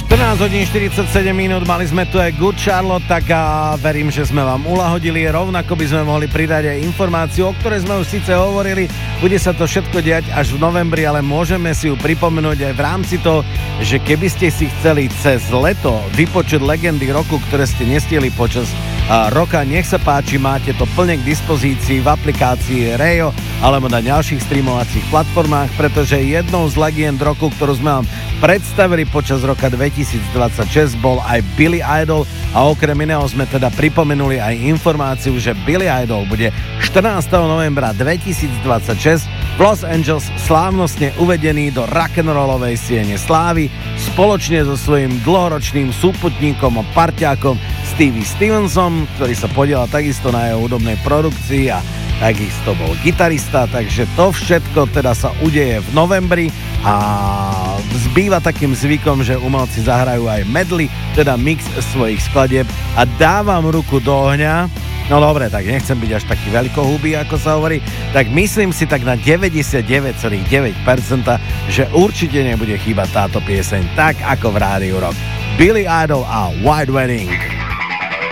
14 hodín 47 minút, mali sme tu aj Good Charlotte, tak verím, že sme vám ulahodili. Rovnako by sme mohli pridať aj informáciu, o ktorej sme už síce hovorili. Bude sa to všetko diať až v novembri, ale môžeme si ju pripomenúť aj v rámci toho, že keby ste si chceli cez leto vypočuť legendy roku, ktoré ste nestihli počas roka, nech sa páči, máte to plne k dispozícii v aplikácii Rejo alebo na ďalších streamovacích platformách, pretože jednou z legend roku, ktorú sme vám predstavili počas roka 2026, bol aj Billy Idol a okrem iného sme teda pripomenuli aj informáciu, že Billy Idol bude 14. novembra 2026 v Los Angeles slávnostne uvedený do rock'n'rollovej siene slávy spoločne so svojím dlhoročným súputníkom a parťákom Stevie Stevensom, ktorý sa podielal takisto na jeho hudobnej produkcii a takisto bol gitarista, takže to všetko teda sa udeje v novembri a zbýva takým zvykom, že umelci zahrajú aj medley, teda mix svojich skladieb a dávam ruku do ohňa. No dobre, tak nechcem byť až taký veľkohubý, ako sa hovorí, tak myslím si tak na 99,9%, že určite nebude chýbať táto pieseň, tak ako v Rádiu Rock. Billy Idol a White Wedding.